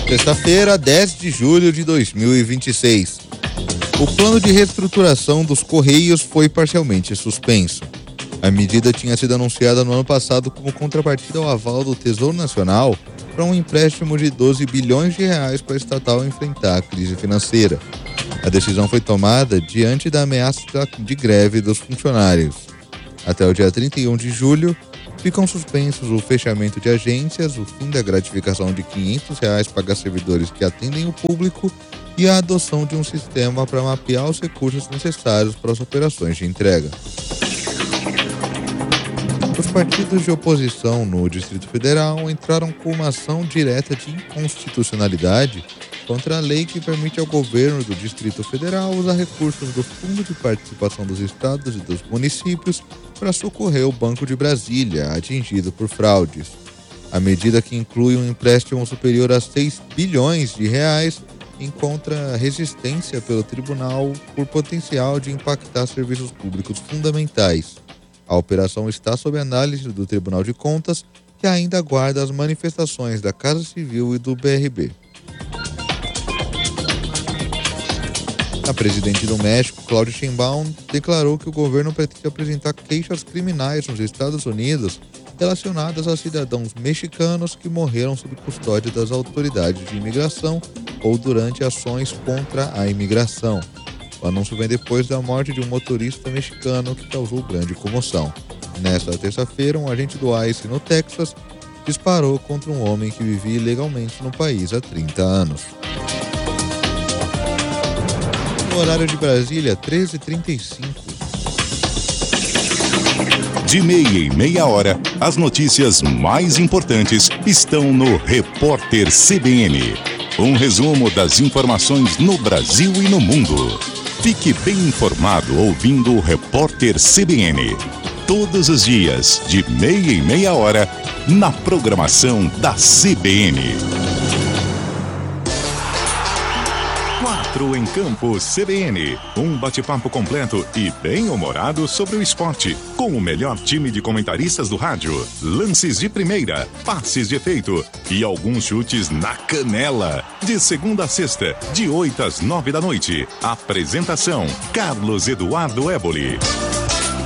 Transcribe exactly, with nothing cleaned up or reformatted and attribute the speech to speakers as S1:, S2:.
S1: Sexta-feira, dez de julho de dois mil e vinte e seis. O plano de reestruturação dos Correios foi parcialmente suspenso. A medida tinha sido anunciada no ano passado como contrapartida ao aval do Tesouro Nacional para um empréstimo de doze bilhões de reais para a estatal enfrentar a crise financeira. A decisão foi tomada diante da ameaça de greve dos funcionários. Até o dia trinta e um de julho, ficam suspensos o fechamento de agências, o fim da gratificação de quinhentos reais para servidores que atendem o público e a adoção de um sistema para mapear os recursos necessários para as operações de entrega. Os partidos de oposição no Distrito Federal entraram com uma ação direta de inconstitucionalidade contra a lei que permite ao governo do Distrito Federal usar recursos do Fundo de Participação dos Estados e dos Municípios para socorrer o Banco de Brasília, atingido por fraudes. A medida, que inclui um empréstimo superior a seis bilhões de reais, encontra resistência pelo tribunal por potencial de impactar serviços públicos fundamentais. A operação está sob análise do Tribunal de Contas, que ainda aguarda as manifestações da Casa Civil e do B R B. A presidente do México, Claudia Sheinbaum, declarou que o governo pretende apresentar queixas criminais nos Estados Unidos relacionadas a cidadãos mexicanos que morreram sob custódia das autoridades de imigração ou durante ações contra a imigração. O anúncio vem depois da morte de um motorista mexicano que causou grande comoção. Nesta terça-feira, um agente do ICE no Texas disparou contra um homem que vivia ilegalmente no país há trinta anos. No horário de Brasília, treze e trinta e cinco.
S2: De meia em meia hora, as notícias mais importantes estão no Repórter C B N. Um resumo das informações no Brasil e no mundo. Fique bem informado ouvindo o Repórter C B N. Todos os dias, de meia em meia hora, na programação da C B N. Quatro em Campo C B N. Um bate-papo completo e bem-humorado sobre o esporte, com o melhor time de comentaristas do rádio, lances de primeira, passes de efeito e alguns chutes na canela. De segunda a sexta, de oito às nove da noite. Apresentação: Carlos Eduardo Éboli.